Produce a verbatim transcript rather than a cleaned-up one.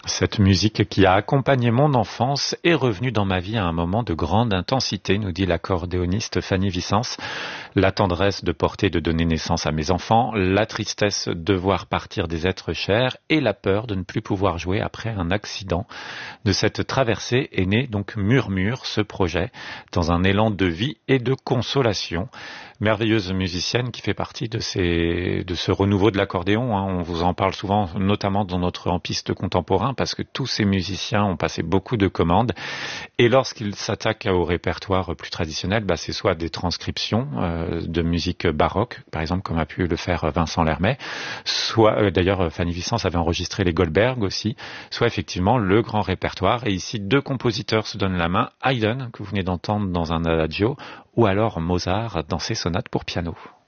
Cette musique qui a accompagné mon enfance est revenue dans ma vie à un moment de grande intensité, nous dit l'accordéoniste Fanny Vicence. La tendresse de porter et de donner naissance à mes enfants, la tristesse de voir partir des êtres chers et la peur de ne plus pouvoir jouer après un accident. De cette traversée est né donc Murmure, ce projet, dans un élan de vie et de consolation. Merveilleuse musicienne qui fait partie de, ces, de ce renouveau de l'accordéon. Hein. On vous en parle souvent, notamment dans notre ampiste contemporain, parce que tous ces musiciens ont passé beaucoup de commandes. Et lorsqu'ils s'attaquent au répertoire plus traditionnel, bah, c'est soit des transcriptions euh, de musique baroque, par exemple, comme a pu le faire Vincent Lermet, soit, euh, d'ailleurs, Fanny Vicence avait enregistré les Goldberg aussi, soit effectivement le grand répertoire. Et ici, deux compositeurs se donnent la main. Haydn, que vous venez d'entendre dans un adagio, ou alors Mozart dans ses sonates pour piano.